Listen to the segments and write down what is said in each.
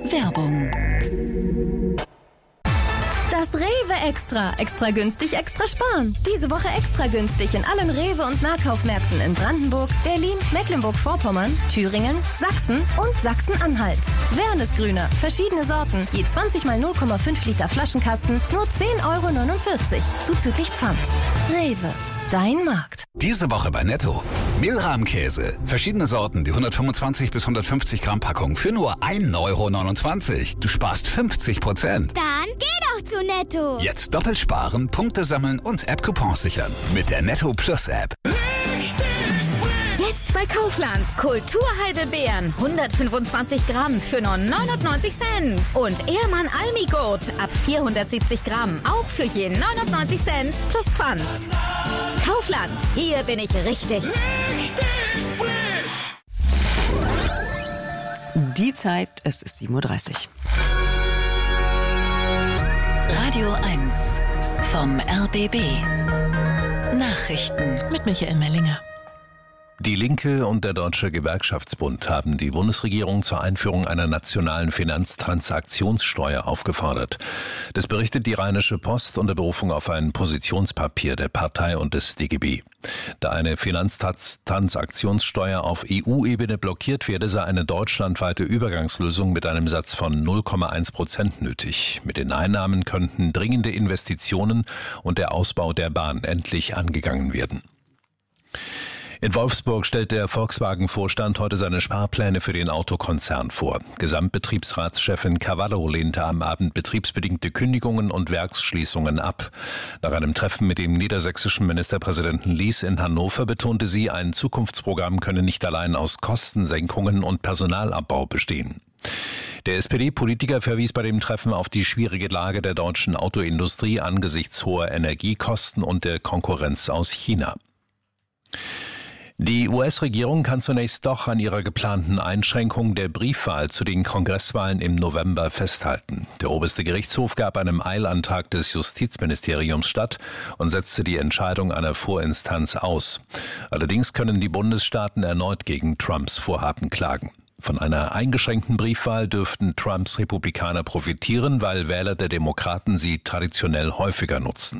Werbung. Das Rewe Extra. Extra günstig, extra sparen. Diese Woche extra günstig in allen Rewe- und Nahkaufmärkten in Brandenburg, Berlin, Mecklenburg-Vorpommern, Thüringen, Sachsen und Sachsen-Anhalt. Wernesgrüner, verschiedene Sorten, je 20 mal 0,5 Liter Flaschenkasten, nur 10,49 €, zuzüglich Pfand. Rewe. Dein Markt. Diese Woche bei Netto. Mehlrahmkäse. Verschiedene Sorten, die 125 bis 150 Gramm Packung für nur 1,29 €. Du sparst 50%. Dann geh doch zu Netto. Jetzt doppelt sparen, Punkte sammeln und App-Coupons sichern. Mit der Netto Plus App. Jetzt bei Kaufland. Kulturheidelbeeren 125 Gramm für nur 99 Cent. Und Ehrmann Almigurt ab 470 Gramm auch für je 99 Cent plus Pfand. Kaufland, hier bin ich richtig. Die Zeit, es ist 7:30 Uhr. Radio 1 vom RBB. Nachrichten mit Michael Mellinger. Die Linke und der Deutsche Gewerkschaftsbund haben die Bundesregierung zur Einführung einer nationalen Finanztransaktionssteuer aufgefordert. Das berichtet die Rheinische Post unter Berufung auf ein Positionspapier der Partei und des DGB. Da eine Finanztransaktionssteuer auf EU-Ebene blockiert werde, sei eine deutschlandweite Übergangslösung mit einem Satz von 0,1% nötig. Mit den Einnahmen könnten dringende Investitionen und der Ausbau der Bahn endlich angegangen werden. In Wolfsburg stellt der Volkswagen-Vorstand heute seine Sparpläne für den Autokonzern vor. Gesamtbetriebsratschefin Cavallo lehnte am Abend betriebsbedingte Kündigungen und Werksschließungen ab. Nach einem Treffen mit dem niedersächsischen Ministerpräsidenten Lies in Hannover betonte sie, ein Zukunftsprogramm könne nicht allein aus Kostensenkungen und Personalabbau bestehen. Der SPD-Politiker verwies bei dem Treffen auf die schwierige Lage der deutschen Autoindustrie angesichts hoher Energiekosten und der Konkurrenz aus China. Die US-Regierung kann zunächst doch an ihrer geplanten Einschränkung der Briefwahl zu den Kongresswahlen im November festhalten. Der oberste Gerichtshof gab einem Eilantrag des Justizministeriums statt und setzte die Entscheidung einer Vorinstanz aus. Allerdings können die Bundesstaaten erneut gegen Trumps Vorhaben klagen. Von einer eingeschränkten Briefwahl dürften Trumps Republikaner profitieren, weil Wähler der Demokraten sie traditionell häufiger nutzen.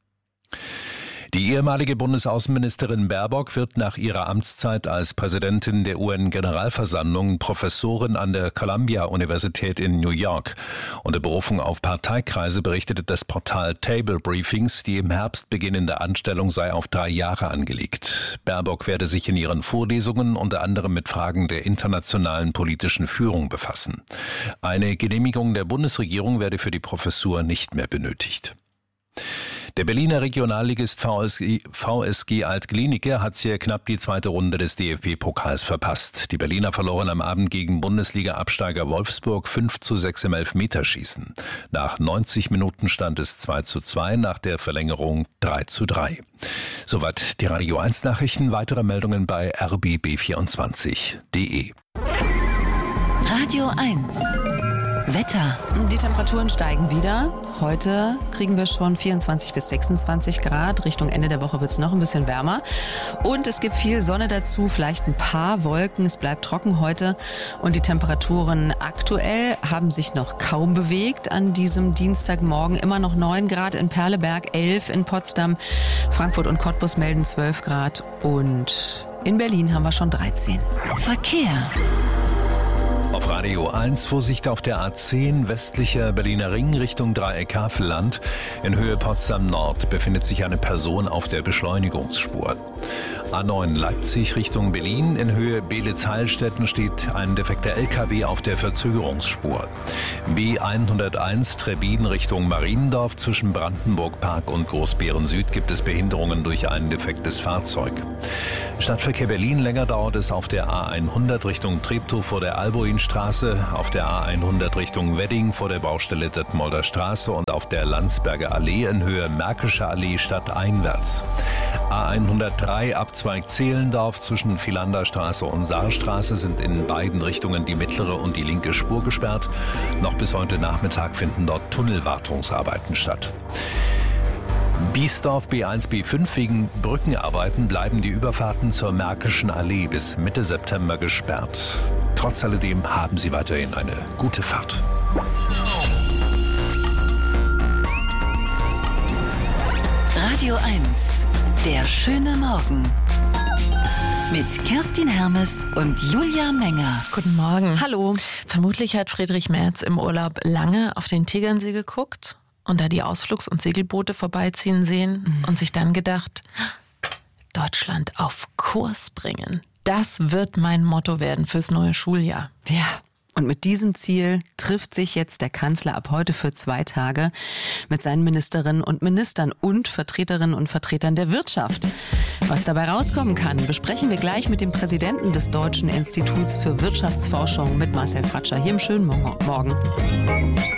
Die ehemalige Bundesaußenministerin Baerbock wird nach ihrer Amtszeit als Präsidentin der UN-Generalversammlung Professorin an der Columbia-Universität in New York. Unter Berufung auf Parteikreise berichtete das Portal Table Briefings, die im Herbst beginnende Anstellung sei auf 3 Jahre angelegt. Baerbock werde sich in ihren Vorlesungen unter anderem mit Fragen der internationalen politischen Führung befassen. Eine Genehmigung der Bundesregierung werde für die Professur nicht mehr benötigt. Der Berliner Regionalligist VSG Alt-Glienicke hat sehr knapp die zweite Runde des DFB-Pokals verpasst. Die Berliner verloren am Abend gegen Bundesliga-Absteiger Wolfsburg 5:6 im Elfmeterschießen. Nach 90 Minuten stand es 2:2, nach der Verlängerung 3:3. Soweit die Radio 1 Nachrichten. Weitere Meldungen bei rbb24.de. Radio 1 Wetter. Die Temperaturen steigen wieder. Heute kriegen wir schon 24 bis 26 Grad. Richtung Ende der Woche wird es noch ein bisschen wärmer. Und es gibt viel Sonne dazu, vielleicht ein paar Wolken. Es bleibt trocken heute. Und die Temperaturen aktuell haben sich noch kaum bewegt an diesem Dienstagmorgen. Immer noch 9 Grad in Perleberg, 11 in Potsdam. Frankfurt und Cottbus melden 12 Grad. Und in Berlin haben wir schon 13. Verkehr. Auf Radio 1 Vorsicht auf der A10 westlicher Berliner Ring Richtung Dreieck Havelland. In Höhe Potsdam Nord befindet sich eine Person auf der Beschleunigungsspur. A9 Leipzig Richtung Berlin. In Höhe Beelitz-Heilstätten steht ein defekter LKW auf der Verzögerungsspur. B101 Trebbin Richtung Mariendorf. Zwischen Brandenburg Park und Großbeeren Süd gibt es Behinderungen durch ein defektes Fahrzeug. Stadtverkehr Berlin, länger dauert es auf der A100 Richtung Treptow vor der Alboinstraße, auf der A100 Richtung Wedding vor der Baustelle Detmolder Straße und auf der Landsberger Allee in Höhe Märkischer Allee stadteinwärts. A103 Abzweig Zehlendorf zwischen Vielander Straße und Saarstraße sind in beiden Richtungen die mittlere und die linke Spur gesperrt. Noch bis heute Nachmittag finden dort Tunnelwartungsarbeiten statt. Biesdorf B1, B5 wegen Brückenarbeiten bleiben die Überfahrten zur Märkischen Allee bis Mitte September gesperrt. Trotz alledem haben Sie weiterhin eine gute Fahrt. Radio 1, der schöne Morgen. Mit Kerstin Hermes und Julia Menger. Guten Morgen. Hallo. Vermutlich hat Friedrich Merz im Urlaub lange auf den Tegernsee geguckt und da die Ausflugs- und Segelboote vorbeiziehen sehen und sich dann gedacht, Deutschland auf Kurs bringen. Das wird mein Motto werden fürs neue Schuljahr. Ja. Und mit diesem Ziel trifft sich jetzt der Kanzler ab heute für 2 Tage mit seinen Ministerinnen und Ministern und Vertreterinnen und Vertretern der Wirtschaft. Was dabei rauskommen kann, besprechen wir gleich mit dem Präsidenten des Deutschen Instituts für Wirtschaftsforschung, mit Marcel Fratscher, hier im schönen Morgen.